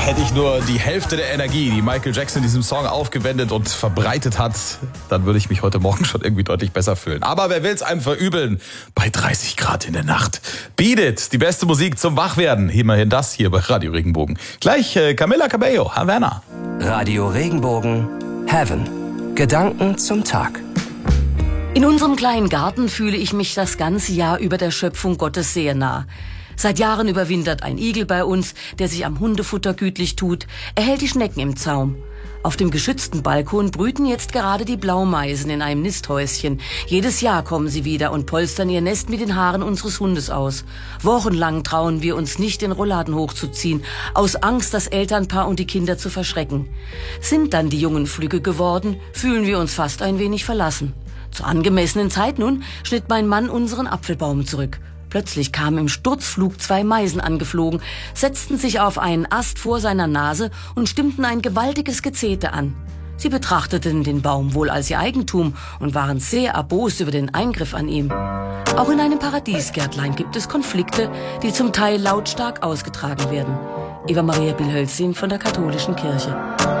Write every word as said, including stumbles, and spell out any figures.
Hätte ich nur die Hälfte der Energie, die Michael Jackson in diesem Song aufgewendet und verbreitet hat, dann würde ich mich heute Morgen schon irgendwie deutlich besser fühlen. Aber wer will's einem verübeln? Bei dreißig Grad in der Nacht. Beat It, die beste Musik zum Wachwerden. Immerhin das hier bei Radio Regenbogen. Gleich äh, Camila Cabello, Havana. Radio Regenbogen, Heaven. Gedanken zum Tag. In unserem kleinen Garten fühle ich mich das ganze Jahr über der Schöpfung Gottes sehr nah. Seit Jahren überwintert ein Igel bei uns, der sich am Hundefutter gütlich tut. Er hält die Schnecken im Zaum. Auf dem geschützten Balkon brüten jetzt gerade die Blaumeisen in einem Nisthäuschen. Jedes Jahr kommen sie wieder und polstern ihr Nest mit den Haaren unseres Hundes aus. Wochenlang trauen wir uns nicht, den Rollladen hochzuziehen, aus Angst, das Elternpaar und die Kinder zu verschrecken. Sind dann die Jungen flügge geworden, fühlen wir uns fast ein wenig verlassen. Zur angemessenen Zeit nun schnitt mein Mann unseren Apfelbaum zurück. Plötzlich kamen im Sturzflug zwei Meisen angeflogen, setzten sich auf einen Ast vor seiner Nase und stimmten ein gewaltiges Gezete an. Sie betrachteten den Baum wohl als ihr Eigentum und waren sehr erbost über den Eingriff an ihm. Auch in einem Paradiesgärtlein gibt es Konflikte, die zum Teil lautstark ausgetragen werden. Eva Maria Bilhölzin von der Katholischen Kirche.